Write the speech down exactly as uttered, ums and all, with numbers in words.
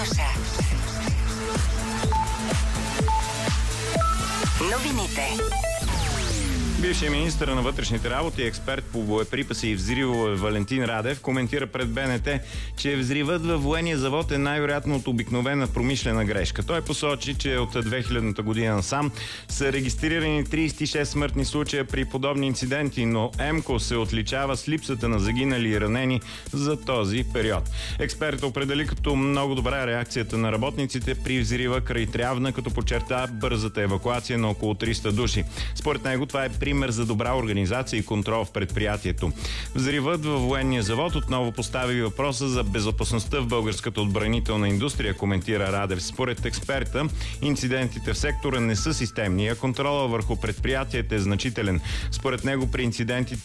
слуша. Новините. Бившият министър на вътрешните работи, експерт по боеприпаси и взривове Валентин Радев коментира пред БНТ, че взривът във военния завод е най-вероятно от обикновена промишлена грешка. Той посочи, че от две хилядната година насам са регистрирани тридесет и шест смъртни случая при подобни инциденти, но ЕМКО се отличава с липсата на загинали и ранени за този период. Експертът определи като много добра реакцията на работниците при взрива край Трявна, като подчерта бързата евакуация на около триста души. Според него това е пример за добра организация и контрол в предприятието. Взривът във военния завод отново постави въпроса за безопасността в българската отбранителна индустрия, коментира Радев. Според експерта, инцидентите в сектора не са системни, а контрола върху предприятията е значителен. Според него при инцидентите